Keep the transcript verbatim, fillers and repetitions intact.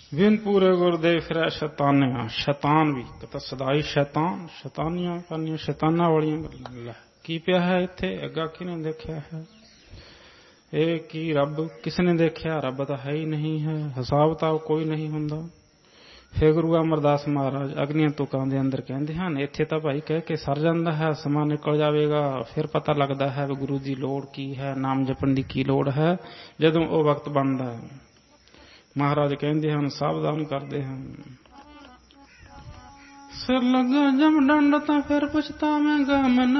बिन पूरे गुरदेव फिर शैतानियां शैतान भी तो सदाई शैतान शैतानियां करनियां शैताना वालियां गल्लां की पिया है इत्थे अग्गा किने देखा है ये की रब किसने देखा रब तो है ही नहीं है हिसाब किताब कोई नहीं हुंदा फिर गुरु अमरदास महाराज अग्नियां तुकां दे अंदर कहंदे हन इत्थे तां भाई कह के सर जांदा है समा निकल जाएगा फिर पता लगता है गुरु दी लोड़ की है नाम जपण दी की लोड़ है जदों वो वक्त बनदा है महाराज कहंदे हन सावधान करदे हन सिर लगा जम डंड तां फिर पुछता मैं गा मैं